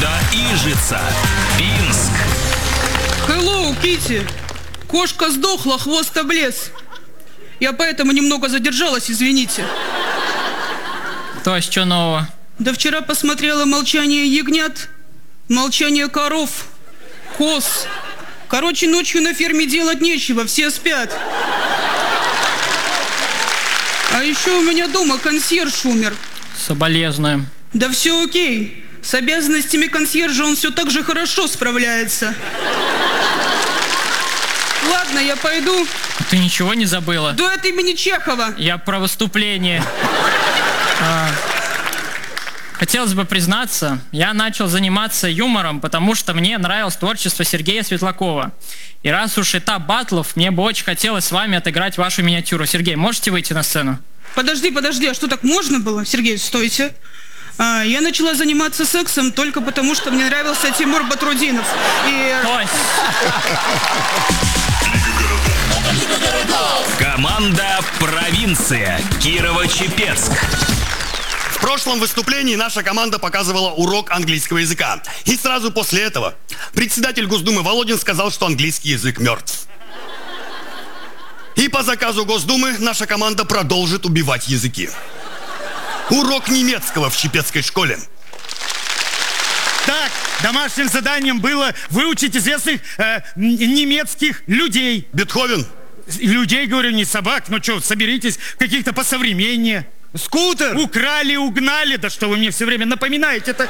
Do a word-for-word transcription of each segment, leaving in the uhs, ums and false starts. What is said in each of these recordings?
Команда Ижица. Пинск. Hello, Кити. Кошка сдохла, хвост облез. Я поэтому немного задержалась, извините. То есть, что нового? Да вчера посмотрела «Молчание ягнят», «Молчание коров», «Коз». Короче, ночью на ферме делать нечего, все спят. А еще у меня дома консьерж умер. Соболезную. Да все окей. С обязанностями консьержа он все так же хорошо справляется. Ладно, я пойду. Ты ничего не забыла? Дуэт имени Чехова. Я про выступление. А, хотелось бы признаться, я начал заниматься юмором, потому что мне нравилось творчество Сергея Светлакова. И раз уж этап баттлов, мне бы очень хотелось с вами отыграть вашу миниатюру. Сергей, можете выйти на сцену? Подожди, подожди, а что, так можно было? Сергей, стойте. А, я начала заниматься сексом только потому, что мне нравился Тимур Батрудинов. И... Команда «Провинция». Кирово-Чепецк. В прошлом выступлении наша команда показывала урок английского языка. И сразу после этого председатель Госдумы Володин сказал, что английский язык мертв. И по заказу Госдумы наша команда продолжит убивать языки. Урок немецкого в Чепецкой школе. Так, домашним заданием было выучить известных э, немецких людей. Бетховен. Людей, говорю, не собак. Ну что, соберитесь, каких-то посовременнее. Скутер. Украли, угнали. Да что вы мне все время напоминаете это?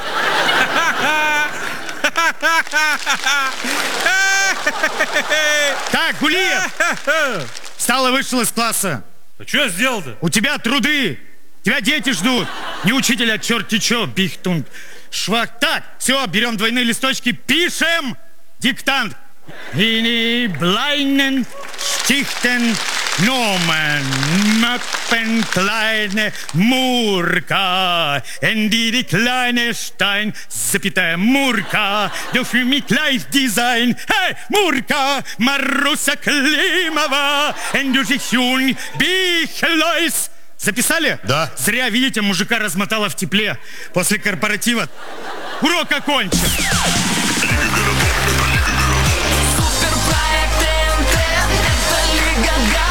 Так, Гулиев. Встал и вышел из класса. А что я сделал-то? У тебя труды. Тебя дети ждут. Не учитель, а черти чё, бихтунг. Швах. Так, все, берем двойные листочки, пишем диктант. Ини блайнен штихтен Nomen, Möppen, kleine Murka, in die die kleine Stein, запятая Мурка, du für mich gleich Design, hey, Murka, Маруся Климова, in du sich jung, Bichleus. Записали? Да. Зря, видите, мужика размотало в тепле после корпоратива. Урок окончен. Суперпроект ТНТ, это Лига